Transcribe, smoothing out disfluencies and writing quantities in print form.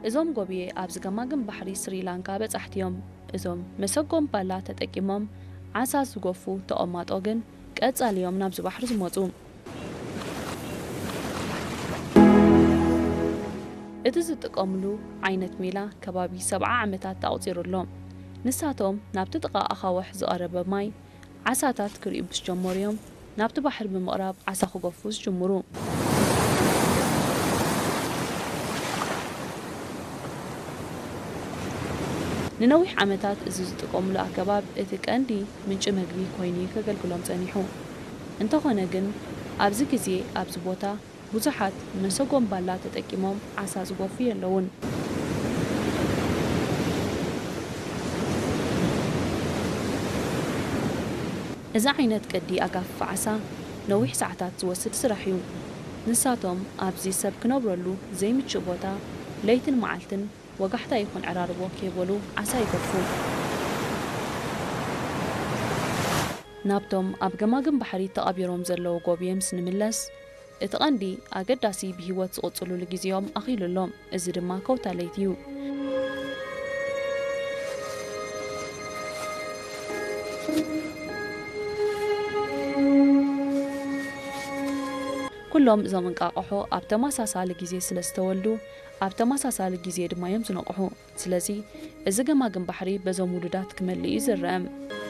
እዞም ጎብዬ ኣብ ዝገማግም ባሕሪ ስሪላንካ በጻሕትዮም እዞም መሰጎም ባላ ተጠቂሞም ዓሳ ዝጎፉ ተቐማጦ ግን ቀጻልዮም ናብ ዝባሕሪ ዝመጹ እቲ ዝጥቀምሉ ዓይነት ሜላ ከባቢ 70 ዓመታት ተቝጺሩሎም ንሳቶም ናብቲ ጥቓ ኣኻውሕ ዝቐረበ ማይ ዓሳታት ክርእዩ ምስ ጀመሩ እዮም ናብቲ ባሕሪ ብምቕራብ ዓሳ ክገፉ ዝጅምሩ ንነዊሕ ዓመታት እዚ ዝጥቀምሉ ኣገባብ እቲ ቀንዲ ምንጭ መግቢ ኮይኑ ከገልግሎም ጸኒሑ እንተኾነ ግን ኣብዚ ግዜ ኣብዚ ቦታ ብዙሓት መሰጎም ባላ ተጠቂሞም ዓሳ ዝጎፉ የለውን እዚ ዓይነት ቅዲ ኣጋፍፍ ዓሳ ነዊሕ ሰዓታት ዝወስድ ስራሕ እዩ ንሳቶም ኣብዚ ሰብ ክነብረሉ ዘይምችእ ቦታ ለይትን መዓልትን ወጋሕታ ይኹን ዕራርቦ ከይበሉ ዓሳ ይገፉ ናብቶም ኣብ ገማግም ባሕሪ ተቐቢሮም ዘለዉ ጎብየ ምስ ንምለስ እቲ ቐንዲ ኣገዳሲ ብሂወት ዝቕጽሉሉ ግዜኦም ኣኺሉሎም እዚ ድማ ከውታ ለይቲ እዩ ኩሎም እዞም እንቃቑሖ ኣብ ተመሳሳሊ ግዜ ስለ ዝተወልዱ ኣብ ተመሳሳሊ ግዜ ድማ እዮም ዝነቕሑ ስለዚ እዚ ገማግም ባሕሪ በዞም ውሉዳት ክመልእ እዩ ዝረአ